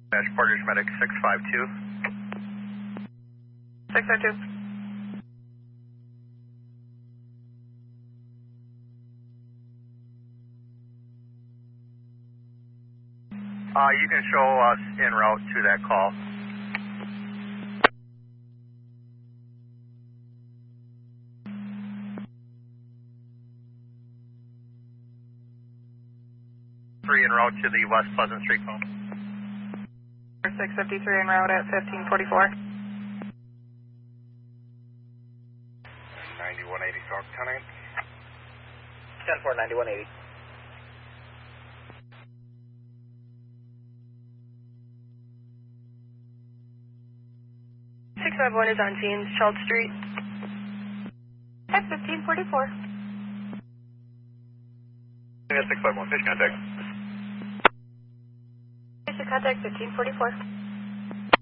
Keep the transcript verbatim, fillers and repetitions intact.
Dash Porter's Medic six five two. six oh two. Uh, you can show us en route to that call. Three en route to the West Pleasant Street call. six fifty-three en route at fifteen forty-four. ninety-one eighty South ten. ten four ninety-one eighty. six five one is on scene, Schultz Street. At fifteen forty-four. six five one, fish contact. Fish contact fifteen forty-four.